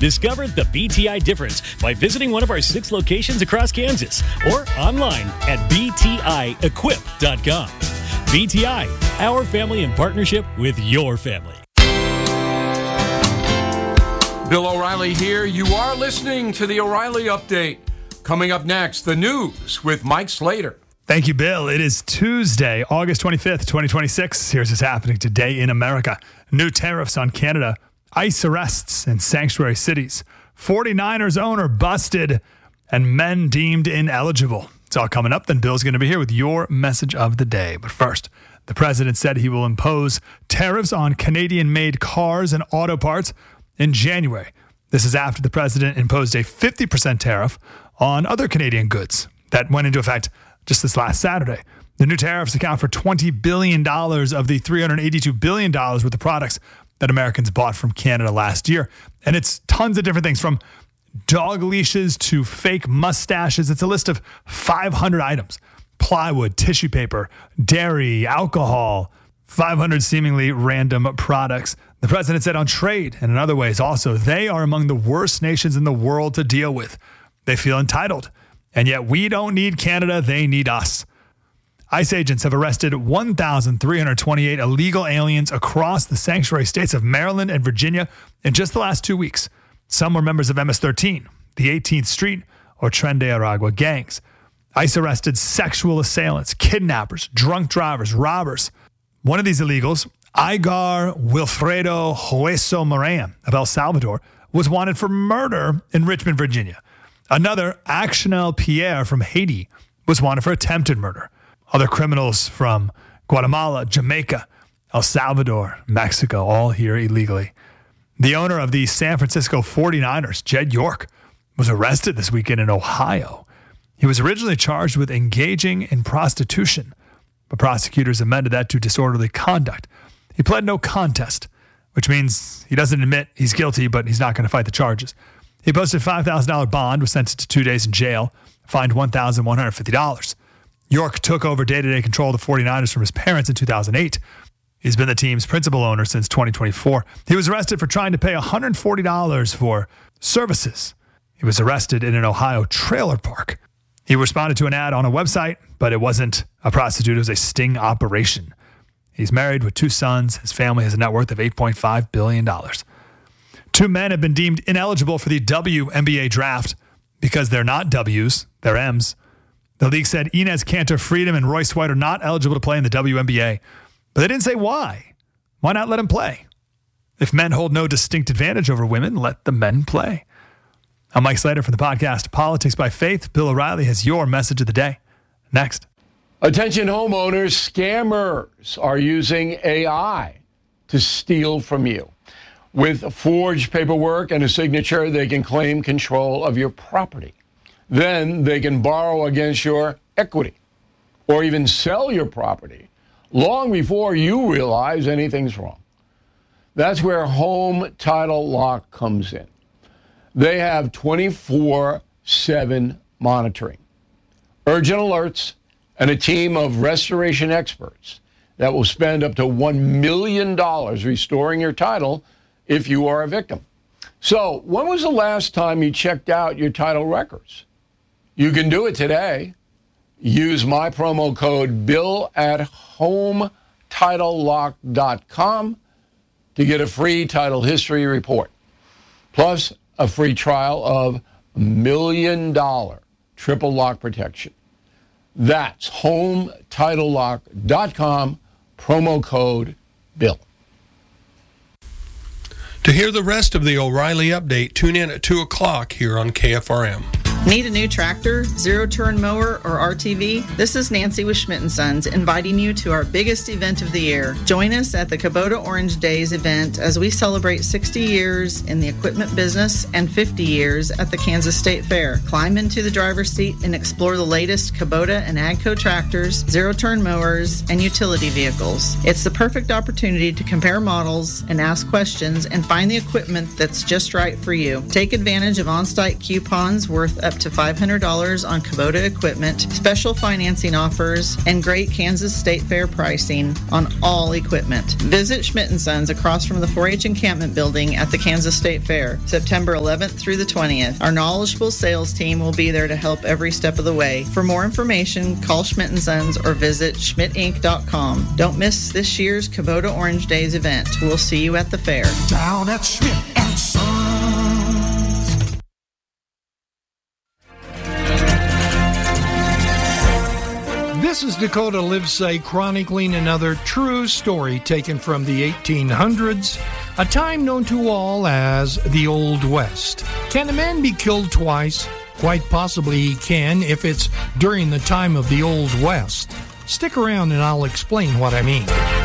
Discover the BTI difference by visiting one of our 6 locations across Kansas or online at btiequip.com. BTI, our family in partnership with your family. Bill O'Reilly here. You are listening to the O'Reilly Update. Coming up next, the news with Mike Slater. Thank you, Bill. It is Tuesday, August 25th, 2026. Here's what's happening today in America. New tariffs on Canada, ICE arrests in sanctuary cities, 49ers owner busted, and men deemed ineligible. It's all coming up. Then Bill's going to be here with your message of the day. But first, the president said he will impose tariffs on Canadian-made cars and auto parts in January. This is after the president imposed a 50% tariff on other Canadian goods that went into effect just this last Saturday. The new tariffs account for $20 billion of the $382 billion worth of products that Americans bought from Canada last year. And it's tons of different things, from dog leashes to fake mustaches. It's a list of 500 items: plywood, tissue paper, dairy, alcohol, 500 seemingly random products. The president said on trade and in other ways also, they are among the worst nations in the world to deal with. They feel entitled. And yet we don't need Canada, they need us. ICE agents have arrested 1,328 illegal aliens across the sanctuary states of Maryland and Virginia in just the last 2 weeks. Some were members of MS-13, the 18th Street, or Tren de Aragua gangs. ICE arrested sexual assailants, kidnappers, drunk drivers, robbers. One of these illegals, Igar Wilfredo Hueso Moran of El Salvador, was wanted for murder in Richmond, Virginia. Another, Actionel Pierre from Haiti, was wanted for attempted murder. Other criminals from Guatemala, Jamaica, El Salvador, Mexico, all here illegally. The owner of the San Francisco 49ers, Jed York, was arrested this weekend in Ohio. He was originally charged with engaging in prostitution, but prosecutors amended that to disorderly conduct. He pled no contest, which means he doesn't admit he's guilty, but he's not going to fight the charges. He posted a $5,000 bond, was sentenced to 2 days in jail, fined $1,150. York took over day-to-day control of the 49ers from his parents in 2008. He's been the team's principal owner since 2024. He was arrested for trying to pay $140 for services. He was arrested in an Ohio trailer park. He responded to an ad on a website, but it wasn't a prostitute. It was a sting operation. He's married with 2 sons. His family has a net worth of $8.5 billion. 2 men have been deemed ineligible for the WNBA draft because they're not W's, they're M's. The league said Enes Kanter Freedom and Royce White are not eligible to play in the WNBA, but they didn't say why. Why not let them play? If men hold no distinct advantage over women, let the men play. I'm Mike Slater from the podcast Politics by Faith. Bill O'Reilly has your message of the day. Next. Attention homeowners, scammers are using AI to steal from you. With forged paperwork and a signature, they can claim control of your property. Then they can borrow against your equity or even sell your property long before you realize anything's wrong. That's where Home Title Lock comes in. They have 24/7 monitoring, urgent alerts, and a team of restoration experts that will spend up to $1 million restoring your title if you are a victim. So, when was the last time you checked out your title records? You can do it today. Use my promo code BILL at HomeTitleLock.com to get a free title history report, plus a free trial of $1 million triple lock protection. That's HomeTitleLock.com, promo code BILL. To hear the rest of the O'Reilly Update, tune in at 2 o'clock here on KFRM. Need a new tractor, zero-turn mower, or RTV? This is Nancy with Schmidt & Sons inviting you to our biggest event of the year. Join us at the Kubota Orange Days event as we celebrate 60 years in the equipment business and 50 years at the Kansas State Fair. Climb into the driver's seat and explore the latest Kubota and AGCO tractors, zero-turn mowers, and utility vehicles. It's the perfect opportunity to compare models and ask questions and find the equipment that's just right for you. Take advantage of on-site coupons worth up up to $500 on Kubota equipment, special financing offers, and great Kansas State Fair pricing on all equipment. Visit Schmidt & Sons across from the 4-H encampment building at the Kansas State Fair, September 11th through the 20th. Our knowledgeable sales team will be there to help every step of the way. For more information, call Schmidt & Sons or visit schmidtinc.com. Don't miss this year's Kubota Orange Days event. We'll see you at the fair. Down at Schmidt & Sons. This is Dakota Livesay chronicling another true story taken from the 1800s, a time known to all as the Old West. Can a man be killed twice? Quite possibly he can if it's during the time of the Old West. Stick around and I'll explain what I mean.